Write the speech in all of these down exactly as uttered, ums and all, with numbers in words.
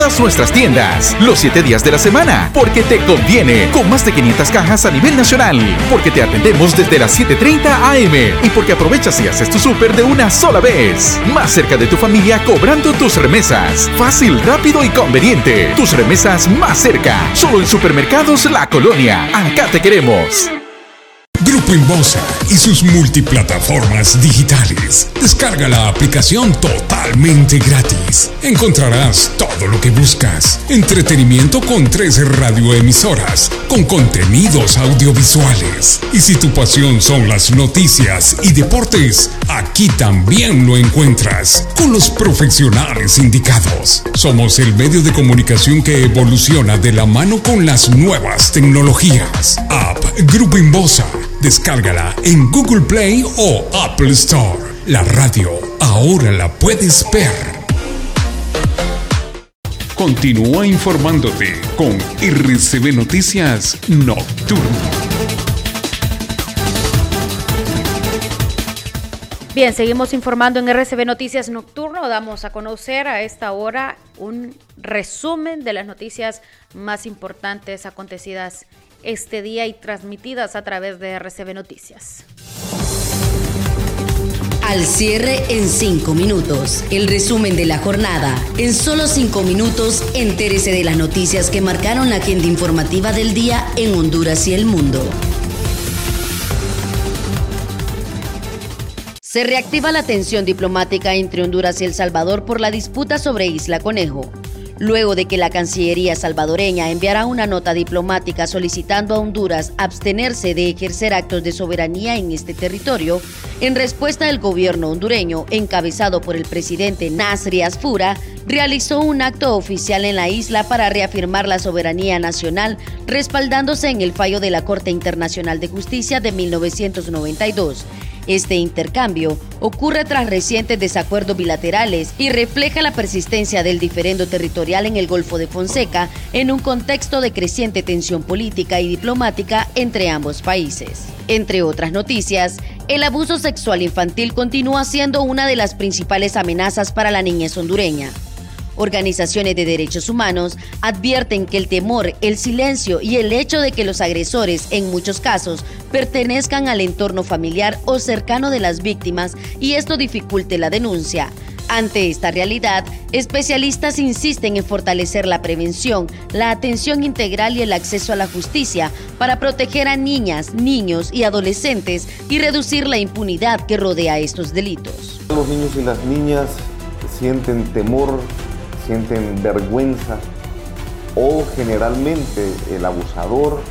Todas nuestras tiendas, los siete días de la semana, porque te conviene, con más de quinientas cajas a nivel nacional, porque te atendemos desde las siete treinta a eme y porque aprovechas y haces tu súper de una sola vez. Más cerca de tu familia cobrando tus remesas. Fácil, rápido y conveniente. Tus remesas más cerca, solo en Supermercados La Colonia. Acá te queremos. Grupo Inbosa y sus multiplataformas digitales. Descarga la aplicación totalmente gratis. Encontrarás todo lo que buscas. Entretenimiento con trece radioemisoras, con contenidos audiovisuales. Y si tu pasión son las noticias y deportes, aquí también lo encuentras, con los profesionales indicados. Somos el medio de comunicación que evoluciona de la mano con las nuevas tecnologías. App Grupo Inbosa. Descárgala en Google Play o Apple Store. La radio ahora la puedes ver. Continúa informándote con R C B Noticias Nocturno. Bien, seguimos informando en R C B Noticias Nocturno. Damos a conocer a esta hora un resumen de las noticias más importantes acontecidas este día y transmitidas a través de R C B Noticias. Al cierre en cinco minutos. El resumen de la jornada. En solo cinco minutos, entérese de las noticias que marcaron la agenda informativa del día en Honduras y el mundo. Se reactiva la tensión diplomática entre Honduras y El Salvador por la disputa sobre Isla Conejo. Luego de que la Cancillería salvadoreña enviara una nota diplomática solicitando a Honduras abstenerse de ejercer actos de soberanía en este territorio, en respuesta el gobierno hondureño, encabezado por el presidente Nasri Asfura, realizó un acto oficial en la isla para reafirmar la soberanía nacional, respaldándose en el fallo de la Corte Internacional de Justicia de mil novecientos noventa y dos. Este intercambio ocurre tras recientes desacuerdos bilaterales y refleja la persistencia del diferendo territorial en el Golfo de Fonseca en un contexto de creciente tensión política y diplomática entre ambos países. Entre otras noticias, el abuso sexual infantil continúa siendo una de las principales amenazas para la niñez hondureña. Organizaciones de derechos humanos advierten que el temor, el silencio y el hecho de que los agresores, en muchos casos, pertenezcan al entorno familiar o cercano de las víctimas y esto dificulte la denuncia. Ante esta realidad, especialistas insisten en fortalecer la prevención, la atención integral y el acceso a la justicia para proteger a niñas, niños y adolescentes y reducir la impunidad que rodea estos delitos. Los niños y las niñas sienten temor, sienten vergüenza o generalmente el abusador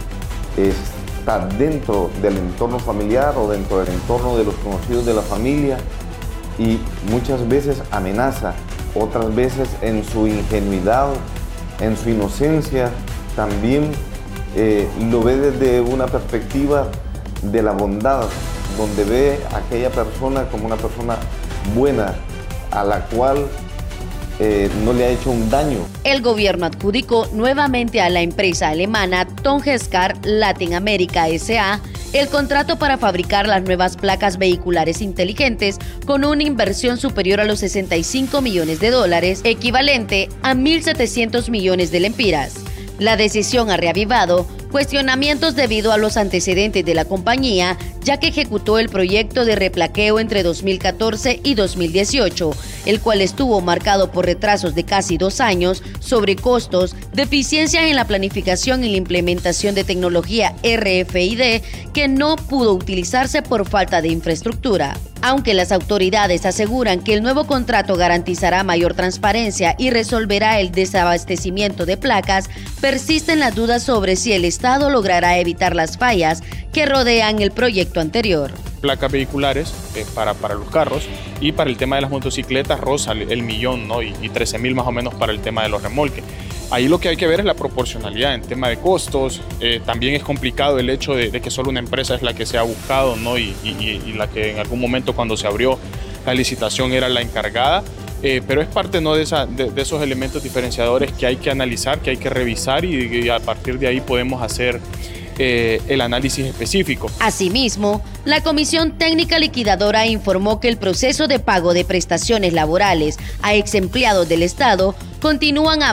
está dentro del entorno familiar o dentro del entorno de los conocidos de la familia y muchas veces amenaza, otras veces en su ingenuidad, en su inocencia, también eh, lo ve desde una perspectiva de la bondad, donde ve a aquella persona como una persona buena, a la cual Eh, no le ha hecho un daño. El gobierno adjudicó nuevamente a la empresa alemana Tongescar Latin America S A el contrato para fabricar las nuevas placas vehiculares inteligentes con una inversión superior a los sesenta y cinco millones de dólares, equivalente a mil setecientos millones de lempiras. La decisión ha reavivado cuestionamientos debido a los antecedentes de la compañía, ya que ejecutó el proyecto de replaqueo entre dos mil catorce y dos mil dieciocho, el cual estuvo marcado por retrasos de casi dos años, sobrecostos, deficiencias en la planificación y la implementación de tecnología R F I D que no pudo utilizarse por falta de infraestructura. Aunque las autoridades aseguran que el nuevo contrato garantizará mayor transparencia y resolverá el desabastecimiento de placas, persisten las dudas sobre si el Estado logrará evitar las fallas que rodean el proyecto anterior. Placas vehiculares eh, para, para los carros y para el tema de las motocicletas roza el, el millón, ¿no? y, y trece mil más o menos para el tema de los remolques. Ahí lo que hay que ver es la proporcionalidad en tema de costos. Eh, también es complicado el hecho de, de que solo una empresa es la que se ha buscado, ¿no? y, y, y la que en algún momento cuando se abrió la licitación era la encargada. Eh, pero es parte, ¿no? de, esa, de, de esos elementos diferenciadores que hay que analizar, que hay que revisar y, y a partir de ahí podemos hacer eh, el análisis específico. Asimismo, la Comisión Técnica Liquidadora informó que el proceso de pago de prestaciones laborales a ex empleados del Estado continúan a